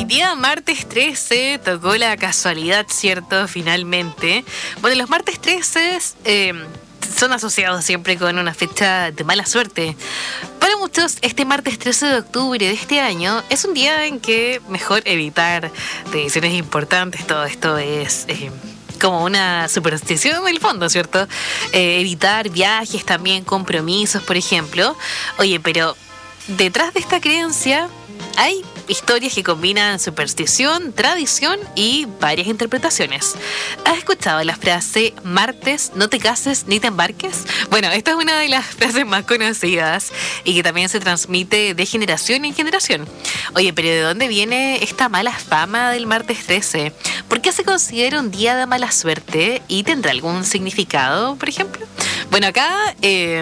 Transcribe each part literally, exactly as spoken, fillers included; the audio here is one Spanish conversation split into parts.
día martes trece tocó la casualidad, ¿cierto? Finalmente. Bueno, los martes trece eh, son asociados siempre con una fecha de mala suerte. Para muchos, este martes trece de octubre de este año es un día en que mejor evitar decisiones importantes. Todo esto es... Eh, como una superstición en el fondo, ¿cierto? Eh, evitar viajes, también compromisos, por ejemplo. Oye, pero detrás de esta creencia hay historias que combinan superstición, tradición y varias interpretaciones. ¿Has escuchado la frase martes, no te cases ni te embarques? Bueno, esta es una de las frases más conocidas y que también se transmite de generación en generación. Oye, pero ¿de dónde viene esta mala fama del martes trece? ¿Por qué se considera un día de mala suerte y tendrá algún significado, por ejemplo? Bueno, acá... Eh,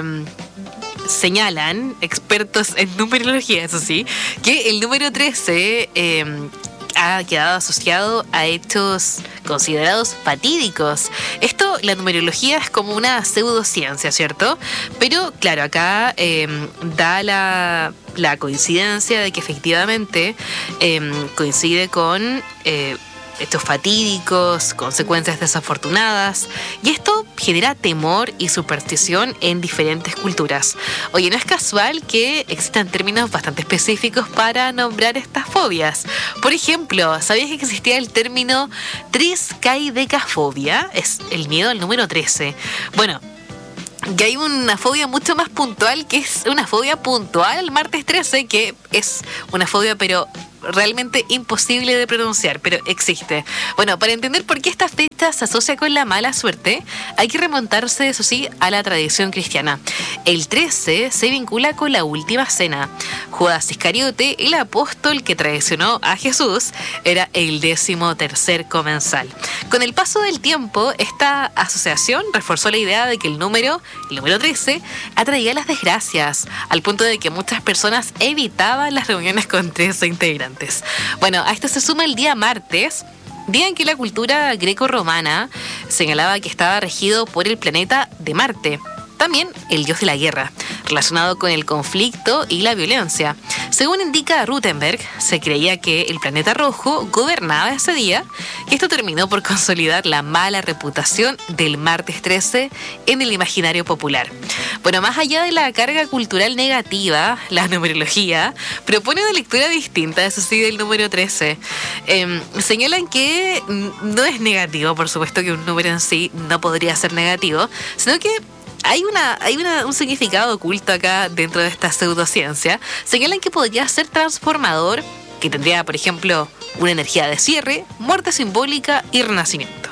señalan expertos en numerología, eso sí, que el número trece eh, ha quedado asociado a hechos considerados fatídicos. Esto, la numerología es como una pseudociencia, ¿cierto? Pero claro, acá eh, da la, la coincidencia de que efectivamente eh, coincide con... Eh, hechos fatídicos, consecuencias desafortunadas, y esto genera temor y superstición en diferentes culturas. Oye, no es casual que existan términos bastante específicos para nombrar estas fobias. Por ejemplo, ¿sabías que existía el término triskaidekafobia? Es el miedo al número trece. Bueno, que hay una fobia mucho más puntual, que es una fobia puntual al martes trece, que es una fobia pero realmente imposible de pronunciar, pero existe. Bueno, para entender por qué esta fecha se asocia con la mala suerte, hay que remontarse, eso sí, a la tradición cristiana. El trece se vincula con la última cena. Judas Iscariote, el apóstol que traicionó a Jesús, era el décimo tercer comensal. Con el paso del tiempo, esta asociación reforzó la idea de que el número, el número trece, atraía las desgracias, al punto de que muchas personas evitaban las reuniones con trece integrantes. Bueno, a esto se suma el día martes, día en que la cultura greco-romana señalaba que estaba regido por el planeta de Marte, también el dios de la guerra, relacionado con el conflicto y la violencia. Según indica Rutenberg, se creía que el planeta rojo gobernaba ese día, y esto terminó por consolidar la mala reputación del martes trece en el imaginario popular. Bueno, más allá de la carga cultural negativa, la numerología propone una lectura distinta, eso sí, del número trece. Eh, señalan que no es negativo, por supuesto que un número en sí no podría ser negativo, sino que Hay, una, hay una, un significado oculto acá dentro de esta pseudociencia. Señalan que podría ser transformador, que tendría, por ejemplo, una energía de cierre, muerte simbólica y renacimiento.